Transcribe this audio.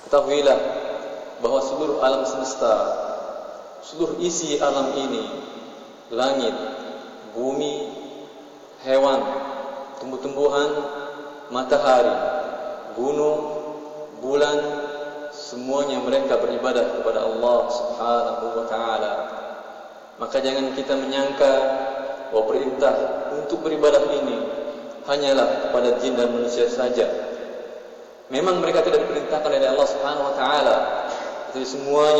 Ketahuilah bahwa seluruh alam semesta, seluruh isi alam ini, langit, bumi, hewan, tumbuh-tumbuhan, matahari, gunung, bulan, semuanya mereka beribadah kepada Allah Subhanahu wa ta'ala. Maka jangan kita menyangka bahwa perintah untuk beribadah ini hanyalah kepada jin dan manusia saja. Memang mereka tidak diperintahkan oleh Allah Subhanahu wa ta'ala, tapi semuanya